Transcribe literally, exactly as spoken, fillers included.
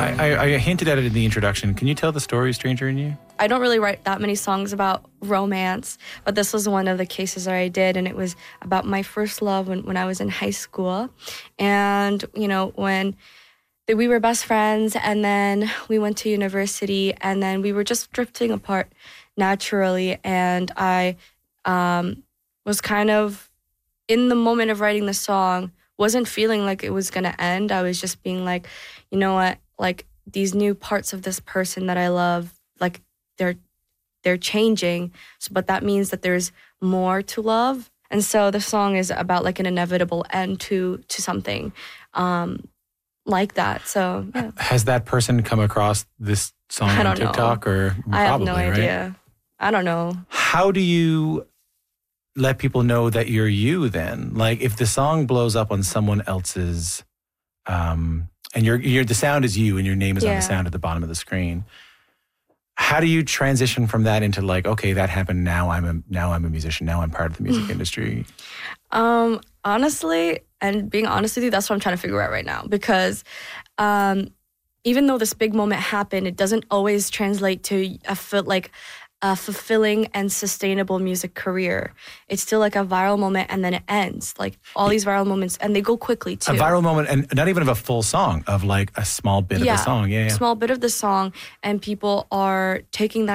I, I, I hinted at it in the introduction. Can you tell the story, Stranger in You? I don't really write that many songs about romance, but this was one of the cases that I did, and it was about my first love when, when I was in high school. And, you know, when we were best friends, and then we went to university, and then we were just drifting apart naturally, and I um, was kind of, in the moment of writing the song, wasn't feeling like it was going to end. I was just being like, you know what, like, these new parts of this person that I love, like, they're they're changing, so, but that means that there's more to love. And so the song is about like an inevitable end to to something um, like that. So yeah. Has that person come across this song I on don't TikTok? know. Or I have probably, no right? idea. I don't know. How do you let people know that you're you then? Like, if the song blows up on someone else's, um, and you're, you're, the sound is you and your name is on Yeah. the sound at the bottom of the screen, how do you transition from that into like, okay, that happened, now I'm a, now I'm a musician, now I'm part of the music industry? Um, honestly, and being honest with you, that's what I'm trying to figure out right now. Because um, even though this big moment happened, it doesn't always translate to a feel like a fulfilling and sustainable music career. It's still like a viral moment, and then it ends. Like all these viral moments, and they go quickly too. A viral moment, and not even of a full song, of like a small bit yeah, of the song. Yeah, yeah. small bit of the song, and people are taking that